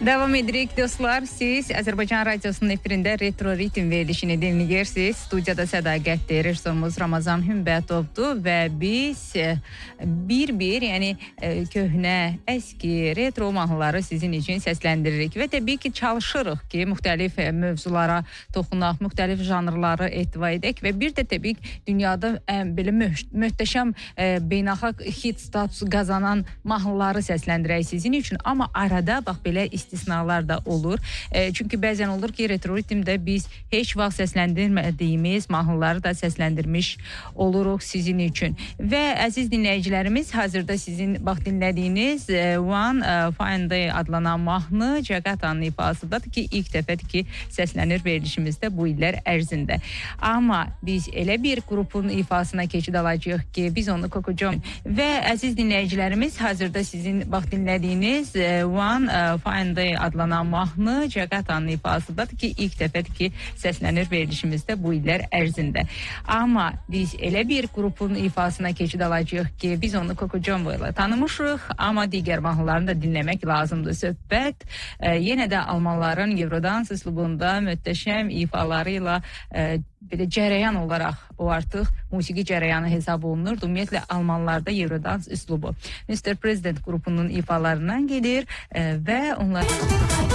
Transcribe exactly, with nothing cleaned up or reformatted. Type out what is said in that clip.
Devam edirik dostlar. Siz Azərbaycan Radiosunun efirində Retro Ritim verilişini dinləyirsiniz. Studiyada sədaqətli rejissorumuz Ramazan Hümbətovdur və biz bir-bir, yəni köhnə, əski, retro mahnıları sizin üçün səsləndiririk və təbii ki, çalışırıq ki, müxtəlif mövzulara toxunaq, müxtəlif janrları ehtiva edək və bir də təbii ki, dünyada belə möhtəşəm beynəlxalq hit statusu qazanan mahnıları səsləndirək sizin üçün. Amma arada bax belə istisnalar da olur. E, çünki bəzən olur ki, retro ritmdə biz heç vaxt səsləndirmədiyimiz mahnıları da səsləndirmiş oluruq sizin üçün. Və əziz dinləyicilərimiz, hazırda sizin bax dinlədiyiniz e, One e, Fine Day adlanan mahnı Caqatanın ifasındadır ki, ilk dəfədir ki, səslənir verilişimizdə bu illər ərzində. Amma biz elə bir qrupun ifasına keçid alacağıq ki, biz onu Kokocom və əziz dinləyicilərimiz, hazırda sizin bax dinlədiyiniz e, One e, Fine Day adlanan mahnı Caqatanın ifasındadır ki, ilk dəfədir ki, səslənir verilişimizdə bu illər ərzində. Amma biz elə bir qrupun ifasına keçid alacağıq ki, biz onu Kokocom ilə tanımışıq, amma digər mahnılarını da dinləmək lazımdır. Söhbət e, yenə də almanların Eurodans üslubunda möhtəşəm ifaları ilə e, belə cərəyan olaraq o artıq musiqi cərəyanı hesab olunur. Ümumiyyətlə Almanlarda Eurodans üslubu mister President qrupunun ifalarından gedir e, və onlar